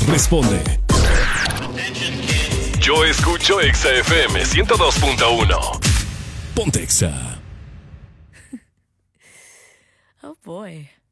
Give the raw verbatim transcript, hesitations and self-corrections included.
responde. Yo escucho Exa F M ciento dos punto uno. Ponte Exa. Oh boy.